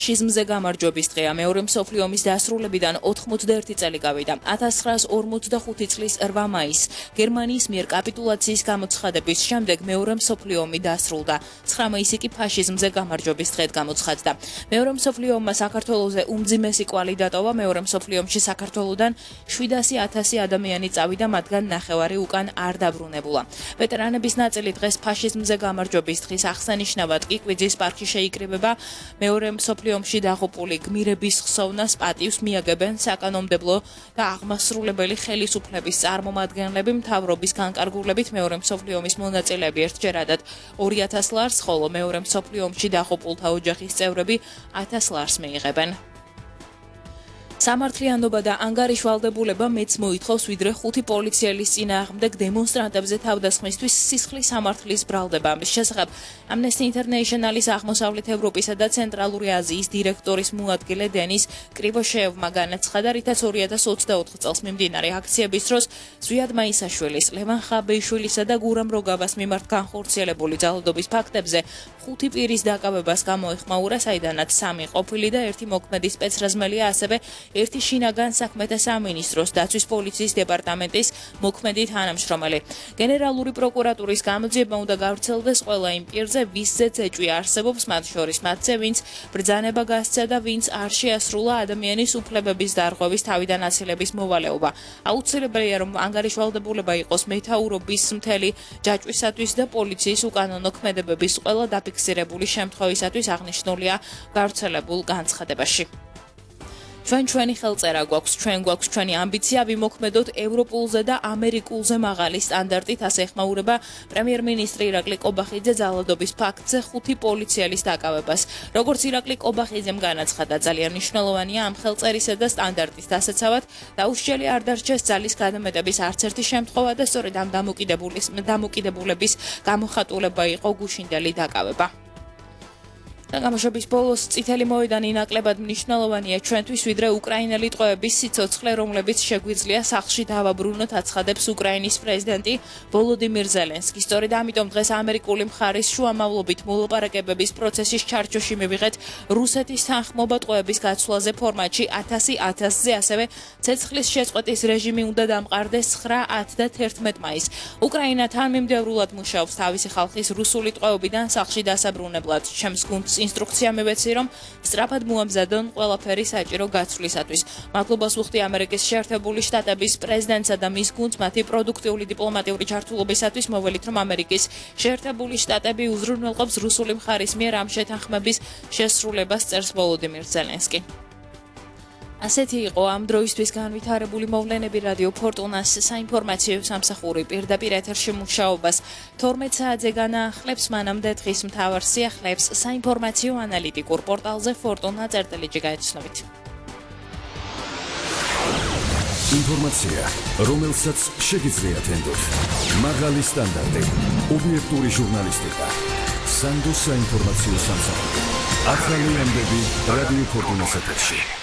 ფაშიზმზე გამარჯვების დღეა. მეორე მსოფლიო ომის დასრულებიდან 91 წელი გავიდა. 1945 წლის 8 მაისს გერმანიის მიერ კაპიტულაციის გამოცხადების შემდეგ მეორე მსოფლიო ომი დასრულდა. 9 მაისი კი ფაშიზმზე გამარჯვების დღედ გამოცხადდა. მეორე მსოფლიო ომმა საქართველოზე უმძიმესი კვალი დატოვა. მეორე მსოფლიო ომში საქართველოდან 700,000 ადამიანი წავიდა, მათგან ნახევარი უკან არ დაბრუნებულა. ვეტერანების ნაწილი დღეს ფაშიზმზე გამარჯვების დღის აღსანიშნავად კი კვიძის პარკში შეიკრიბება. მეორე მსოფლიო ომში დაღუპული გმირების ხსოვნას პატივს მიაგებენ საკანონმდებლო და აღმასრულებელი ხელისუფლების წარმომადგენლები, მთავრობის განკარგულებით მეორე მსოფლიო ომის მონაწილეები ერთჯერადად 2000 ლარს, ხოლო მეორე მსოფლიო ომში დაღუპულთა ოჯახის წევრები 1000 ლარს მიიღებენ. სამართლიანობა და ანგარიშვალდებულება მეც მოითხოვს, ვიდრე 5 პოლიციელის წინააღმდეგ დემონსტრანტებზე თავდასხმისთვის სისხლის სამართლის ბრალდება. ამის შესახებ Amnesty International-ის აღმოსავლეთ ევროპისა და ცენტრალური აზიის დირექტორის მოადგილე დენის კრივოშეევმა განაცხადა, რითაც 2024 წელს მიმდინარე აქციების დროს ზვიად მაისაშვილის, ლევან ხაბეიშვილისა და გურამ როგავას მიმართ განხორციელებული ძალადობის ფაქტებზე 5 პირის დაკავებას გამოეხმაურა, საიდანაც 3 ყოფილი და 1 მოქმედი სპეცრაზმელია, ასევე 1 შინაგან საქმეთა სამინისტროს დაცვის პოლიციის დეპარტამენტის მოქმედი თანამშრომელი. გენერალური პროკურატურის გამოძიება უნდა გავრცელდეს ყველა იმ პირზე, ვისზეც ეჭვი არსებობს, მათ შორის მათზე, ვინც ბრძანება გასცა და ვინც არ შეასრულა ადამიანის უფლებების დარღვევის თავიდან აცილების მოვალეობა. აუცილებელია, რომ ანგარიშვალდებულება იყოს მეთაურობის მთელი ჯაჭვისათვის და პოლიციის უკანონო ქმედებების ყველა დაფიქსირებული შემთხვევისათვის აღნიშნულია გავრცელებულ განცხადებაში. ჩვენი ხელწერა გვაქვს, გვაქვს ჩვენი ამბიცია, ვიმოქმედოთ ევროპულზე და ამერიკულზე მაღალი სტანდარტით, ასე ეხმაურება პრემიერ-მინისტრი ირაკლი კობახიძე ძალადობის ფაქტზე 5 პოლიციელის დაკავებას. როგორც ირაკლი კობახიძემ განაცხადა, ძალიან მნიშვნელოვანია ამ ხელწერისა და სტანდარტის დასაცავად დაუსჯელი არ დარჩეს ძალის გადამეტების არც ერთი შემთხვევა და სწორედ ამ დამოკიდებულების გამოხატულება იყო გუშინდელი დაკავება. გამოშვების ბოლოს წითელი მოედანი ნაკლებად მნიშვნელოვანია ჩვენთვის, ვიდრე უკრაინელი ტყვეების სიცოცხლე, რომლებიც შეგვიძლია სახლში დავაბრუნოთ, აცხადებს უკრაინის პრეზიდენტი ვოლოდიმირ ზელენსკი. სწორედ ამიტომ დღეს ამერიკული მხარის შუამავლობით მოლაპარაკებების პროცესის ჩარჩოში მივიღეთ რუსეთის თანხმობა ტყვეების გაცვლაზე ფორმატში 1000-1000-ზე, ასევე ცეცხლის შეწყვეტის რეჟიმი უნდა დამყარდეს 9, 10 და 11 მაისს. უკრაინა თანმიმდევრულად მუშაობს თავისი ხალხის რუსული ტყვეობიდან სახლში დასაბრუნებლად. ჩემს გუნდს ინსტრუქცია მივეცი, რომ სწრაფად მოამზადონ ყველაფერი საჭირო გაცვლისათვის. მადლობას ვუხდი ამერიკის შეერთებული შტატების პრეზიდენტსა და მის გუნდს მათი პროდუქტიული დიპლომატიური ჩართულობისათვის. მოველით, რომ ამერიკის შეერთებული შტატები უზრუნველყოფს რუსული მხარის მიერ ამ შეთანხმების შესრულებას, წერს ვოლოდიმირ ზელენსკი. ასეთი იყო ამ დროისთვის განვითარებული მოვლენები რადიო ფორტუნას საინფორმაციო სამსახური პირდაპირ ეთერში მუშაობას 12 საათზე განაახლებს, მანამდე დღის მთავარ სიახლეებს საინფორმაციო ანალიტიკურ პორტალზე fortuna.gr გაეცნობით. ინფორმაცია, რომელსაც შეგიძლიათ ენდოთ. მაღალი სტანდარტი, ობიექტური ჟურნალისტიკა. სანდოს საინფორმაციო სამსახური. ახალი ამბები რადიო ფორტუნას ეთერში.